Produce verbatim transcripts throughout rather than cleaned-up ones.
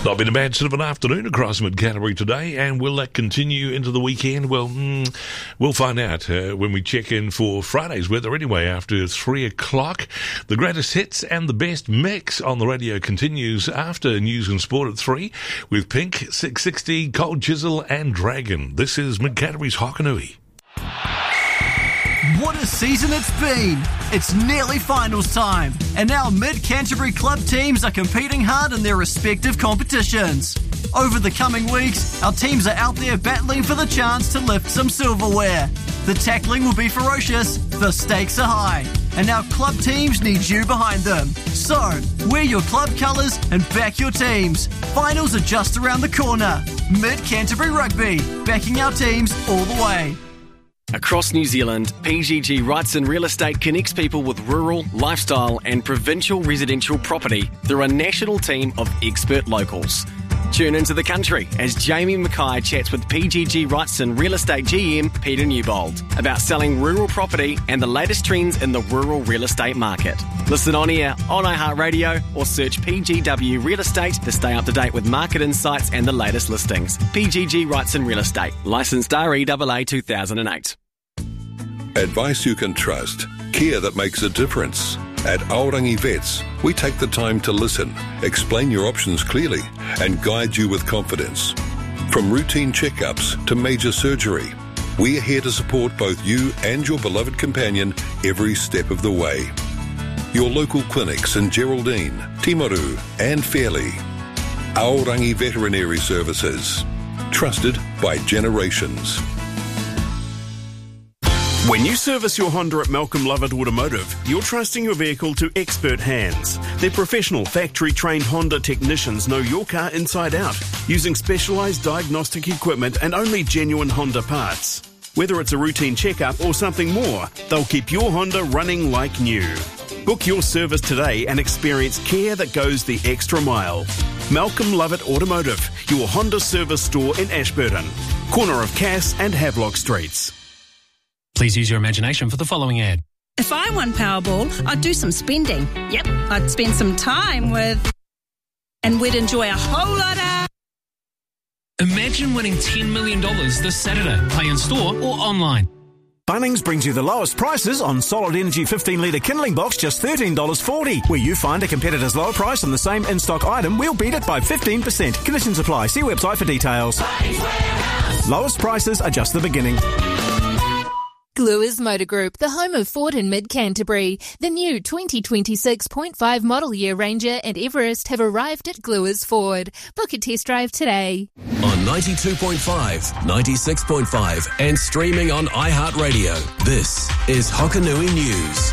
Not been a bad sort of an afternoon across mid-Canterbury today, and will that continue into the weekend? Well, mm, we'll find out uh, when we check in for Friday's weather anyway, after three o'clock. The greatest hits and the best mix on the radio continues after news and sport at three with Pink, six sixty, Cold Chisel and Dragon. This is mid-Canterbury's Hokanui. What a season it's been! It's nearly finals time, and our mid-Canterbury club teams are competing hard in their respective competitions. Over the coming weeks, our teams are out there battling for the chance to lift some silverware. The tackling will be ferocious, the stakes are high, and our club teams need you behind them. So, wear your club colours and back your teams. Finals are just around the corner. Mid-Canterbury Rugby, backing our teams all the way. Across New Zealand, P G G Wrightson Real Estate connects people with rural, lifestyle and provincial residential property through a national team of expert locals. Tune into the country as Jamie Mackay chats with P G G Wrightson Real Estate G M Peter Newbold about selling rural property and the latest trends in the rural real estate market. Listen on air, on iHeartRadio or search P G W Real Estate to stay up to date with market insights and the latest listings. P G G Wrightson Real Estate, licensed R E A A two thousand eight. Advice you can trust. Care that makes a difference. At Aorangi Vets, we take the time to listen, explain your options clearly, and guide you with confidence. From routine checkups to major surgery, we are here to support both you and your beloved companion every step of the way. Your local clinics in Geraldine, Timaru, and Fairley. Aorangi Veterinary Services. Trusted by generations. When you service your Honda at Malcolm Lovett Automotive, you're trusting your vehicle to expert hands. Their professional, factory-trained Honda technicians know your car inside out, using specialised diagnostic equipment and only genuine Honda parts. Whether it's a routine checkup or something more, they'll keep your Honda running like new. Book your service today and experience care that goes the extra mile. Malcolm Lovett Automotive, your Honda service store in Ashburton, corner of Cass and Havelock Streets. Please use your imagination for the following ad. If I won Powerball, I'd do some spending. Yep, I'd spend some time with... And we'd enjoy a whole lot of... Imagine winning ten million dollars this Saturday. Play in store or online. Bunnings brings you the lowest prices on Solid Energy fifteen litre kindling box, just thirteen dollars forty. Where you find a competitor's lower price on the same in-stock item, we'll beat it by fifteen percent. Conditions apply. See website for details. Lowest prices are just the beginning. Gluers Motor Group, the home of Ford in mid-Canterbury. The new twenty twenty-six point five model year Ranger and Everest have arrived at Gluers Ford. Book a test drive today. On ninety-two point five, ninety-six point five and streaming on iHeartRadio. This is Hokanui News.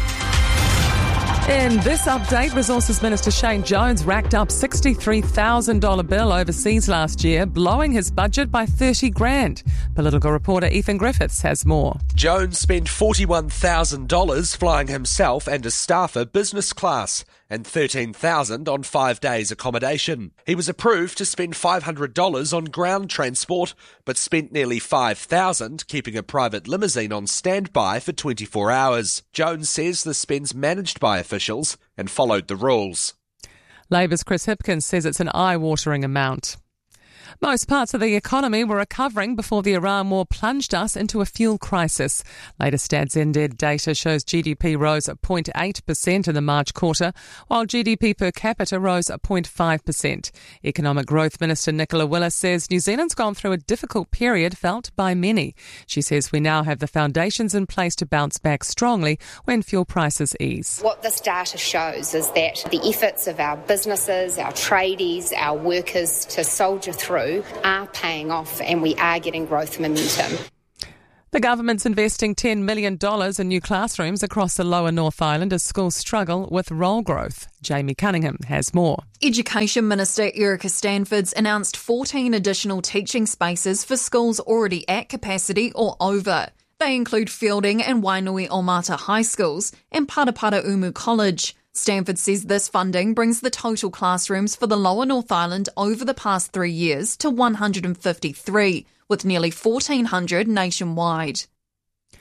In this update, Resources Minister Shane Jones racked up sixty-three thousand dollars bill overseas last year, blowing his budget by thirty grand. Political reporter Ethan Griffiths has more. Jones spent forty-one thousand dollars flying himself and a staffer business class and thirteen thousand dollars on five days accommodation. He was approved to spend five hundred dollars on ground transport, but spent nearly five thousand dollars keeping a private limousine on standby for twenty-four hours. Jones says the spend's managed by officials and followed the rules. Labour's Chris Hipkins says it's an eye-watering amount. Most parts of the economy were recovering before the Iran war plunged us into a fuel crisis. Latest Stats N Z data shows G D P rose at zero point eight percent in the March quarter, while G D P per capita rose at zero point five percent. Economic Growth Minister Nicola Willis says New Zealand's gone through a difficult period felt by many. She says we now have the foundations in place to bounce back strongly when fuel prices ease. What this data shows is that the efforts of our businesses, our tradies, our workers to soldier through are paying off and we are getting growth momentum. The government's investing ten million dollars in new classrooms across the lower North Island as schools struggle with role growth. Jamie Cunningham has more. Education Minister Erica Stanfords announced fourteen additional teaching spaces for schools already at capacity or over. They include Fielding and Wainui-Omata High Schools and Parapara Umu College. Stanford says this funding brings the total classrooms for the lower North Island over the past three years to one hundred fifty-three, with nearly fourteen hundred nationwide.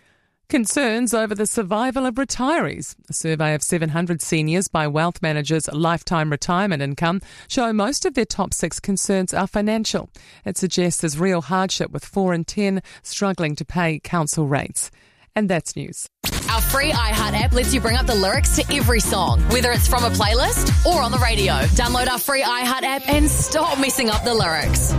Concerns over the survival of retirees. A survey of seven hundred seniors by Wealth Managers Lifetime Retirement Income show most of their top six concerns are financial. It suggests there's real hardship, with four in ten struggling to pay council rates. And that's news. Our free iHeart app lets you bring up the lyrics to every song, whether it's from a playlist or on the radio. Download our free iHeart app and stop messing up the lyrics.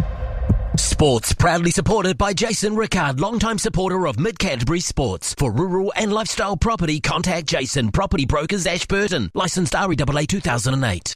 Sports proudly supported by Jason Rickard, longtime supporter of Mid-Canterbury Sports. For rural and lifestyle property, contact Jason, Property Brokers, Ashburton. Licensed R E A A two thousand eight.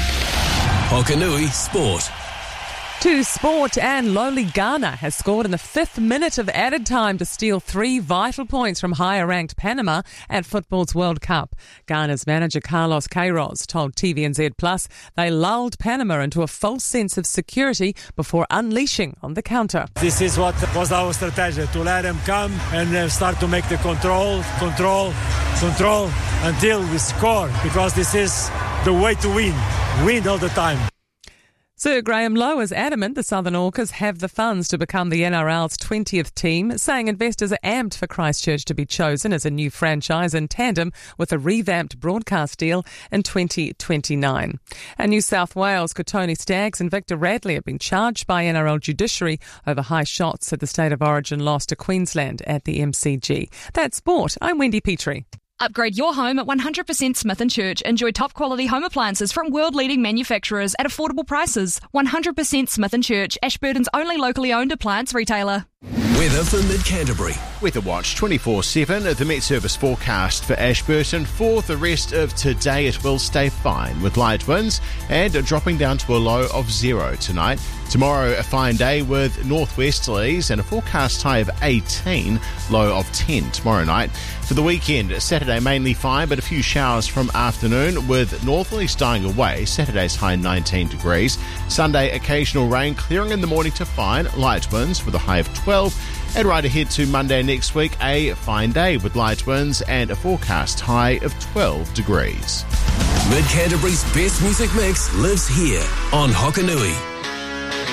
Hokanui Sport. To sport, and Lowly Ghana has scored in the fifth minute of added time to steal three vital points from higher-ranked Panama at football's World Cup. Ghana's manager Carlos Queiroz told T V N Z Plus they lulled Panama into a false sense of security before unleashing on the counter. This is what was our strategy, to let them come and uh, start to make the control, control, control until we score, because this is the way to win. Win all the time. Sir Graham Lowe is adamant the Southern Orcas have the funds to become the N R L's twentieth team, saying investors are amped for Christchurch to be chosen as a new franchise in tandem with a revamped broadcast deal in twenty twenty-nine. And New South Wales Kotoni Staggs and Victor Radley have been charged by N R L judiciary over high shots at the State of Origin loss to Queensland at the M C G. That's sport. I'm Wendy Petrie. Upgrade your home at one hundred percent Smith and Church. Enjoy top quality home appliances from world-leading manufacturers at affordable prices. one hundred percent Smith and Church, Ashburton's only locally owned appliance retailer. Weather for Mid-Canterbury. Weather Watch twenty-four seven. The Met Service forecast for Ashburton. For the rest of today, it will stay fine with light winds and dropping down to a low of zero tonight. Tomorrow, a fine day with northwesterlies and a forecast high of eighteen, low of ten tomorrow night. For the weekend, Saturday mainly fine, but a few showers from afternoon with northerlies dying away. Saturday's high nineteen degrees. Sunday, occasional rain, clearing in the morning to fine, light winds with a high of twelve. And right ahead to Monday next week, a fine day with light winds and a forecast high of twelve degrees. Mid-Canterbury's best music mix lives here on Hokanui.